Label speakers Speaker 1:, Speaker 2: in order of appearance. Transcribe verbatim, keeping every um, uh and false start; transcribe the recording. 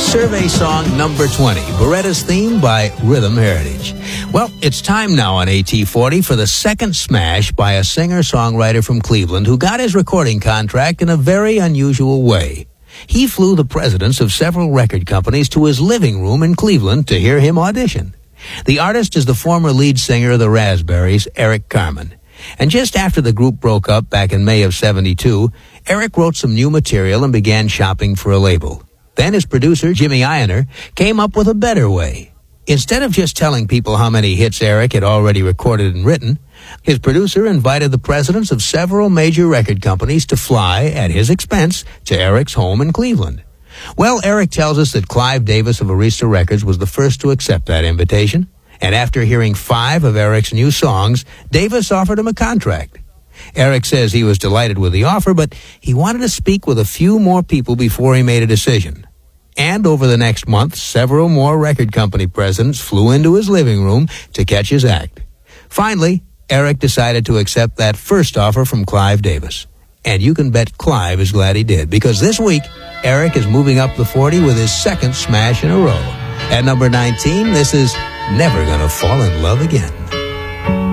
Speaker 1: Survey song number twenty, Beretta's theme by Rhythm Heritage. Well, it's time now on A T forty for the second smash by a singer-songwriter from Cleveland who got his recording contract in a very unusual way. He flew the presidents of several record companies to his living room in Cleveland to hear him audition. The artist is the former lead singer of the Raspberries, Eric Carmen. And just after the group broke up back in May of seventy-two, Eric wrote some new material and began shopping for a label. Then his producer, Jimmy Ienner, came up with a better way. Instead of just telling people how many hits Eric had already recorded and written, his producer invited the presidents of several major record companies to fly, at his expense, to Eric's home in Cleveland. Well, Eric tells us that Clive Davis of Arista Records was the first to accept that invitation, and after hearing five of Eric's new songs, Davis offered him a contract. Eric says he was delighted with the offer, but he wanted to speak with a few more people before he made a decision. And over the next month, several more record company presidents flew into his living room to catch his act. Finally, Eric decided to accept that first offer from Clive Davis. And you can bet Clive is glad he did, because this week, Eric is moving up the forty with his second smash in a row. At number nineteen, this is Never Gonna Fall in Love Again.